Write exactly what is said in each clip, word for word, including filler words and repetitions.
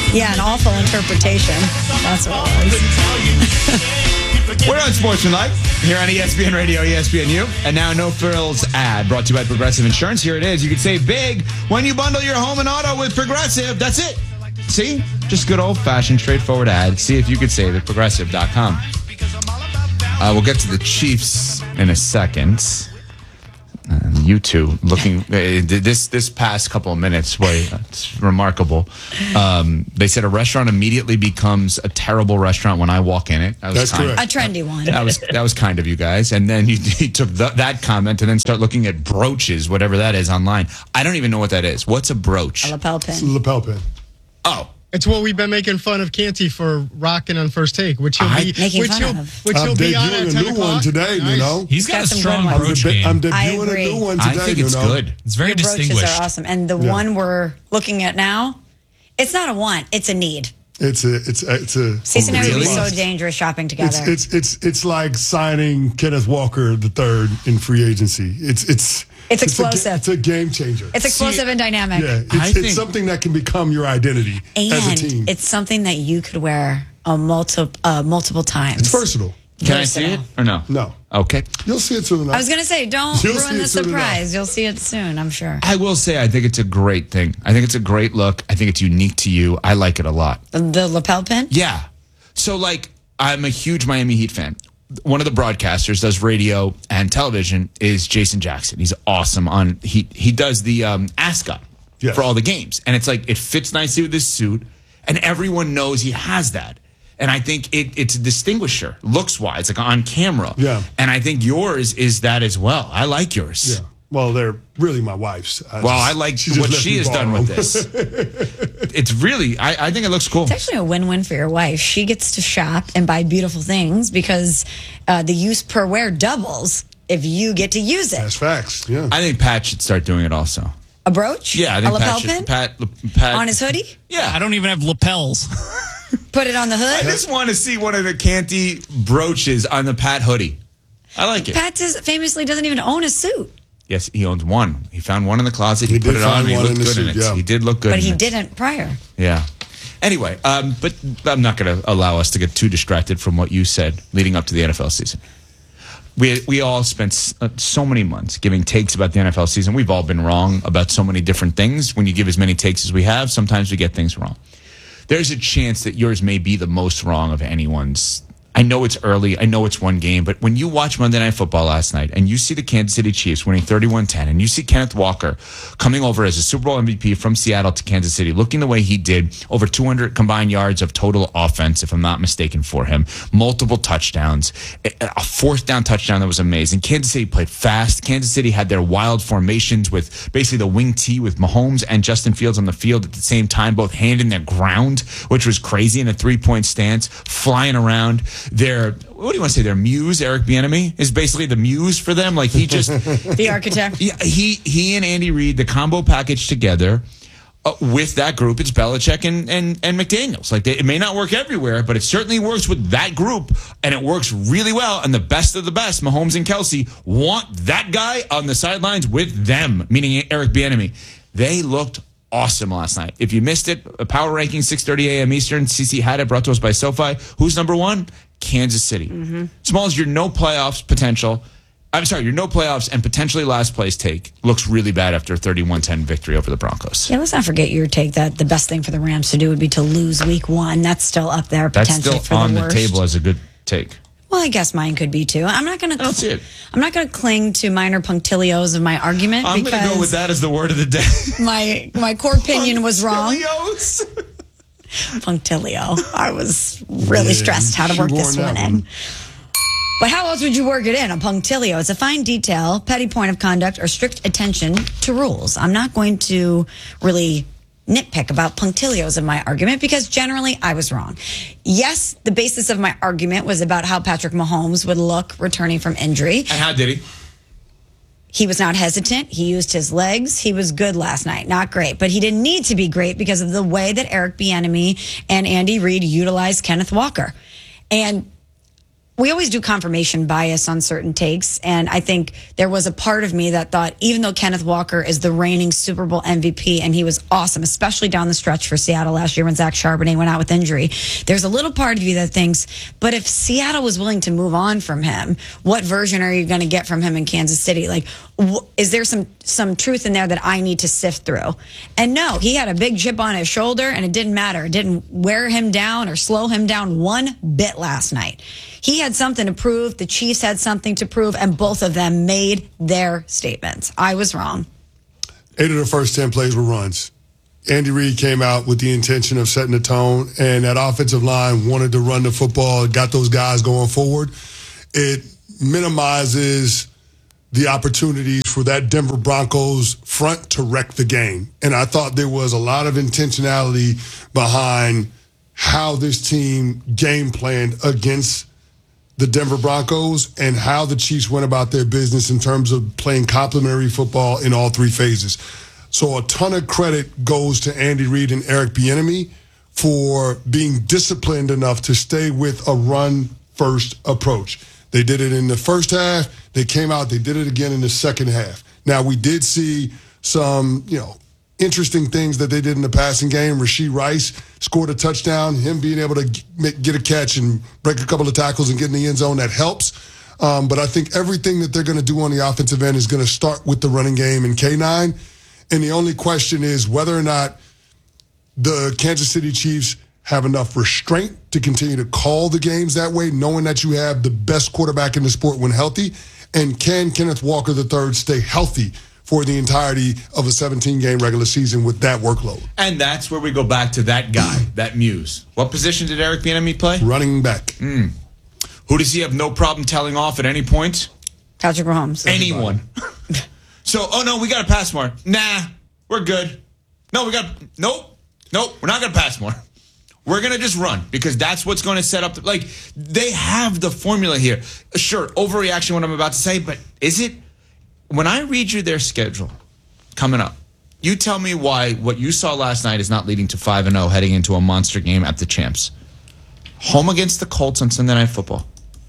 Yeah, an awful interpretation. That's what it was. We're on Sportsmanlike here on E S P N Radio, E S P N U. And now No Frills ad brought to you by Progressive Insurance. Here it is. You can save big when you bundle your home and auto with Progressive. That's it. See? Just good old-fashioned, straightforward ad. See if you could save at Progressive dot com. Uh, we'll get to the Chiefs in a second. Uh, you two looking uh, this this past couple of minutes, boy, it's remarkable. Um, they said a restaurant immediately becomes a terrible restaurant when I walk in it. That was That's kind correct. A trendy one. That was that was kind of you guys, and then you, you took the, that comment and then start looking at brooches, whatever that is, online. I don't even know what that is. What's a brooch? A lapel It's a pin. lapel pin. Oh. It's what we've been making fun of Canty for rocking on First Take, which he'll I- be, Making which fun he'll, of. which I'm he'll be on at debuting a ten new o'clock. one today, Nice. you know. He's got, got a some strong good ones. brooch I'm, de- game. I'm I debuting agree. a new one I today, think it's you know. good. It's very Your brooches distinguished. are awesome. And the Yeah. one we're looking at now, it's not a want, it's a need. It's a, it's a, it's a. Cece and I would be Really? so dangerous shopping together. It's it's it's it's like signing Kenneth Walker the third in free agency. It's it's It's a ga- explosive. It's a, game changer. It's explosive and dynamic. yeah, it's, I it's think- something that can become your identity as a And team. it's something that you could wear a multi, uh, multiple times. It's versatile. Can I see it or no? No, Okay. you'll see it soon enough. I was going to say, don't You'll ruin see the it soon surprise. You'll see it soon, I'm sure. I will say I think it's a great thing. I think it's a great look. I think it's unique to you. I like it a lot. The, the lapel pin? Yeah. So, like, I'm a huge Miami Heat fan. One of the broadcasters does radio and television is Jason Jackson. He's awesome on he he does the um, ascot Yes. for all the games, and it's like it fits nicely with this suit, and everyone knows he has that. And I think it, it's a distinguisher, looks wise, like on camera. Yeah. And I think yours is that as well. I like yours. yeah. Well, they're really my wife's. I Well, just- I like she just what let she me has done borrow with them. this. It's really, I, I think it looks cool. It's actually a win-win for your wife. She gets to shop and buy beautiful things because uh, the use per wear doubles if you get to use it. That's facts. Yeah. I think Pat should start doing it also. A brooch? Yeah, I a think lapel Pat should. pin? Pat, Pat, On his hoodie? Yeah. I don't even have lapels. Put it on the I hood? just want to see one of the Canty brooches on the Pat hoodie. I like it. Pat does, famously doesn't even own a suit. Yes, he owns one. He found one in the closet. He, He put did it on. find He one looked in the good in suit, it. yeah. He did look good. But in he it. didn't prior. Yeah. Anyway, um, but I'm not going to allow us to get too distracted from what you said leading up to the N F L season. We we all spent s- uh, so many months giving takes about the N F L season. We've all been wrong about so many different things. When you give as many takes as we have, sometimes we get things wrong. There's a chance that yours may be the most wrong of anyone's. I know it's early. I know it's one game. But when you watch Monday Night Football last night and you see the Kansas City Chiefs winning thirty-one ten and you see Kenneth Walker coming over as a Super Bowl M V P from Seattle to Kansas City, looking the way he did, over two hundred combined yards of total offense, if I'm not mistaken, for him, multiple touchdowns, a fourth down touchdown that was amazing. Kansas City played fast. Kansas City had their wild formations with basically the wing T with Mahomes and Justin Fields on the field at the same time, both hand in their ground, which was crazy, in a three-point stance, flying around. Their, what do you want to say, their muse, Eric Bieniemy, is basically the muse for them. Like, he just... The architect. Yeah, he he and Andy Reid, the combo package together uh, with that group, it's Belichick and, and, and McDaniels. Like, they, it may not work everywhere, but it certainly works with that group, and it works really well. And the best of the best, Mahomes and Kelsey, want that guy on the sidelines with them, meaning Eric Bieniemy. They looked awesome last night. If you missed it, a Power Ranking, six thirty a.m. Eastern, C C had it, brought to us by SoFi. Who's number one? Kansas City. Mm-hmm. Smalls, your no playoffs potential. I'm sorry, your no playoffs and potentially last place take looks really bad after a thirty-one ten victory over the Broncos. Yeah, let's not forget your take that the best thing for the Rams to do would be to lose week one. That's still up there That's potentially still for on the the worst. table as a good take. Well, I guess mine could be too. I'm not going to. I don't see it. I'm not going to cling to minor punctilios of my argument I'm going because to go with that as the word of the day. my my core opinion was wrong. Punctilios. Punctilio. I was really Yeah, stressed how to she work wore this that one in. one. But how else would you work it in? A punctilio. It's a fine detail, petty point of conduct, or strict attention to rules. I'm not going to really nitpick about punctilios in my argument because generally I was wrong. Yes, the basis of my argument was about how Patrick Mahomes would look returning from injury. And how did he? He was not hesitant. He used his legs. He was good last night. Not great, but he didn't need to be great because of the way that Eric Bieniemy and Andy Reid utilized Kenneth Walker. And we always do confirmation bias on certain takes. And I think there was a part of me that thought, even though Kenneth Walker is the reigning Super Bowl M V P and he was awesome, especially down the stretch for Seattle last year when Zach Charbonnet went out with injury, there's a little part of you that thinks, but if Seattle was willing to move on from him, what version are you going to get from him in Kansas City? Like, wh- is there some, some truth in there that I need to sift through? And no, he had a big chip on his shoulder and it didn't matter. It didn't wear him down or slow him down one bit last night. He had something to prove. The Chiefs had something to prove, and both of them made their statements. I was wrong. Eight of the first ten plays were runs. Andy Reid came out with the intention of setting the tone, and that offensive line wanted to run the football, got those guys going forward. It minimizes the opportunities for that Denver Broncos front to wreck the game. And I thought there was a lot of intentionality behind how this team game planned against the Denver Broncos and how the Chiefs went about their business in terms of playing complementary football in all three phases. So a ton of credit goes to Andy Reid and Eric Bieniemy for being disciplined enough to stay with a run-first approach. They did it in the first half. They came out. They did it again in the second half. Now, we did see some, you know, interesting things that they did in the passing game. Rashee Rice scored a touchdown. Him being able to get a catch and break a couple of tackles and get in the end zone, that helps. Um, but I think everything that they're going to do on the offensive end is going to start with the running game in K nine. And the only question is whether or not the Kansas City Chiefs have enough restraint to continue to call the games that way, knowing that you have the best quarterback in the sport when healthy. And can Kenneth Walker the third stay healthy for the entirety of a seventeen-game regular season with that workload? And that's where we go back to that guy, that muse. What position did Eric Bieniemy play? Running back. Mm. Who does he have no problem telling off at any point? Patrick Mahomes. Anyone. So, oh no, we got to pass more. Nah, we're good. No, we got, nope, nope, we're not going to pass more. We're going to just run because that's what's going to set up. The, like, they have the formula here. Sure, overreaction what I'm about to say, but is it? When I read you their schedule coming up, you tell me why what you saw last night is not leading to five and oh heading into a monster game at the Champs. Home against the Colts on Sunday Night Football.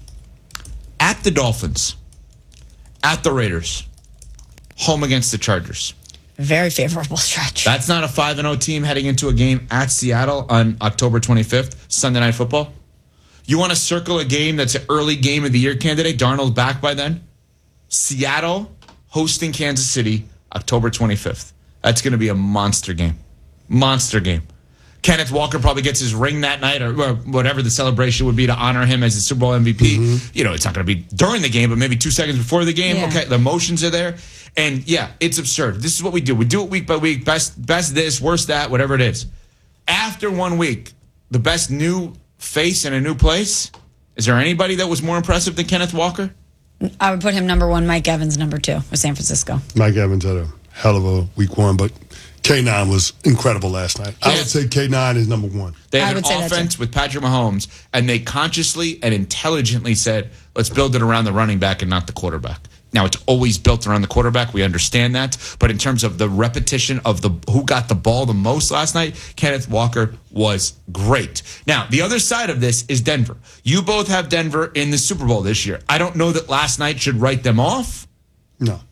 At the Dolphins. At the Raiders. Home against the Chargers. Very favorable stretch. That's not a five and oh team heading into a game at Seattle on October twenty-fifth, Sunday Night Football. You want to circle a game that's an early game of the year candidate? Darnold back by then? Seattle hosting Kansas City, October twenty-fifth. That's going to be a monster game. Monster game. Kenneth Walker probably gets his ring that night or, or whatever the celebration would be to honor him as the Super Bowl M V P. Mm-hmm. You know, it's not going to be during the game, but maybe two seconds before the game. Yeah. Okay, the emotions are there. And, yeah, it's absurd. This is what we do. We do it week by week. Best, best this, worst that, whatever it is. After one week, the best new face in a new place, is there anybody that was more impressive than Kenneth Walker? I would put him number one, Mike Evans number two with San Francisco. Mike Evans had a hell of a week one, but K nine was incredible last night. I would say K nine is number one. They had an offense with Patrick Mahomes, and they consciously and intelligently said, let's build it around the running back and not the quarterback. Now, it's always built around the quarterback. We understand that. But in terms of the repetition of the who got the ball the most last night, Kenneth Walker was great. Now, the other side of this is Denver. You both have Denver in the Super Bowl this year. I don't know that last night should write them off. No.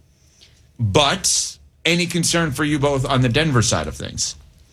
But any concern for you both on the Denver side of things?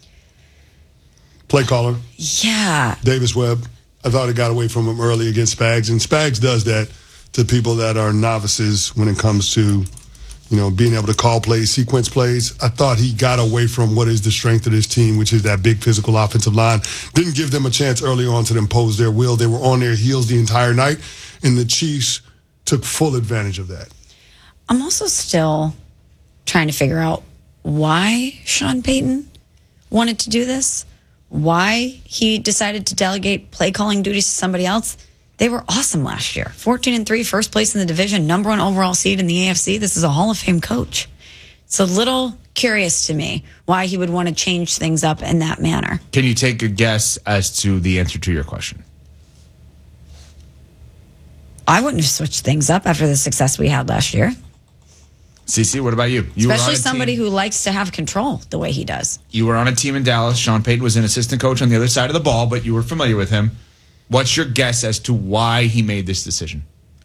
Play caller. Yeah. Davis Webb. I thought it got away from him early against Spags, and Spags does that to people that are novices when it comes to, you know, being able to call plays, sequence plays. I thought he got away from what is the strength of this team, which is that big physical offensive line. Didn't give them a chance early on to impose their will. They were on their heels the entire night, and the Chiefs took full advantage of that. I'm also still trying to figure out why Sean Payton wanted to do this, why he decided to delegate play calling duties to somebody else. They were awesome last year. fourteen and three, first place in the division, number one overall seed in the A F C. This is a Hall of Fame coach. It's a little curious to me why he would want to change things up in that manner. Can you take a guess as to the answer to your question? I wouldn't have switched things up after the success we had last year. Cece, what about you? you Especially somebody team, who likes to have control the way he does. You were on a team in Dallas. Sean Payton was an assistant coach on the other side of the ball, but you were familiar with him. What's your guess as to why he made this decision?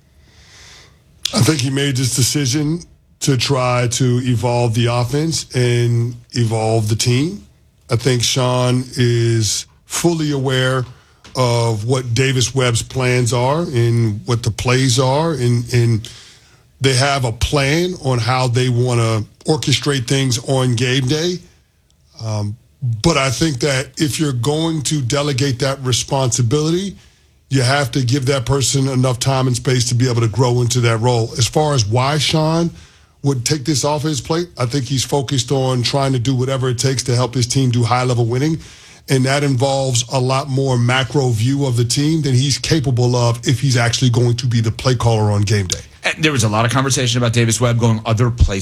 I think he made this decision to try to evolve the offense and evolve the team. I think Sean is fully aware of what Davis Webb's plans are and what the plays are, and, and they have a plan on how they want to orchestrate things on game day. Um, but I think that if you're going to delegate that responsibility, you have to give that person enough time and space to be able to grow into that role. As far as why Sean would take this off his plate, I think he's focused on trying to do whatever it takes to help his team do high-level winning, and that involves a lot more macro view of the team than he's capable of if he's actually going to be the play caller on game day. And there was a lot of conversation about Davis Webb going other places.